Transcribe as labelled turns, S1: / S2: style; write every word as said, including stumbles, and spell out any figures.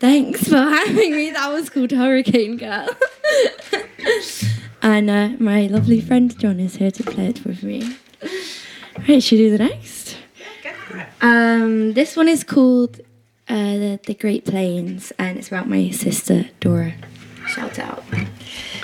S1: Thanks for having me. That was called Hurricane Girl. And uh, my lovely friend John is here to play it with me. Right, should we do the next?
S2: Yeah, go for it.
S1: Um, this one is called uh, the, the Great Plains, and it's about my sister Dora. Shout out.